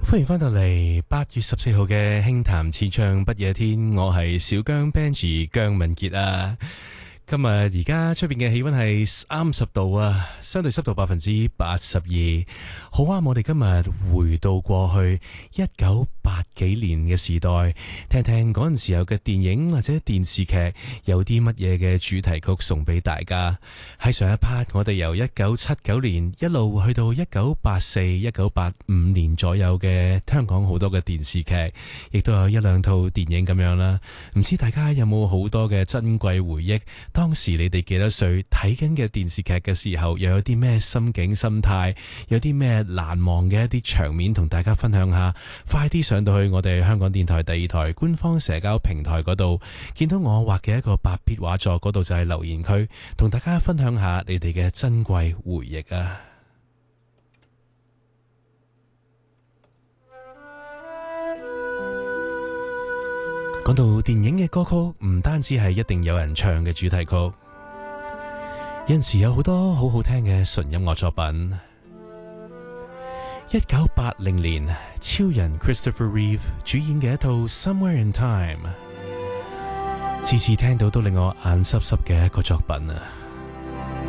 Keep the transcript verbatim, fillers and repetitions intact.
歡迎翻到嚟八月十四號嘅輕談似唱不夜天，我係小姜 Benji 姜文傑啊。今日而家出邊嘅氣溫係三十度啊，相對濕度百分之八十二，好啱我哋今日回到過去一九八幾年嘅時代，聽聽嗰陣時候嘅電影或者電視劇有啲乜嘢嘅主題曲送俾大家。喺上一 part 我哋由一九七九年一路去到一九八四、一九八五年左右嘅香港好多嘅電視劇，亦都有一兩套電影咁樣啦。唔知大家有冇好多嘅珍貴回憶？當時你哋幾多歲睇緊嘅電視劇嘅時候，又有啲咩心境心態，有啲咩難忘嘅一啲場面同大家分享下。快啲上到去我哋香港電台第二台官方社交平台嗰度，見到我畫嘅一個白筆畫作，嗰度就係留言區，同大家分享下你哋嘅珍貴回憶啊！講到電影嘅歌曲，唔單止係一定有人唱嘅主題曲，有陣時有好多好好聽嘅純音樂作品。一九八零年，超人 Christopher Reeve 主演嘅一套《Somewhere in Time》，次次聽到都令我眼濕濕嘅一個作品啊！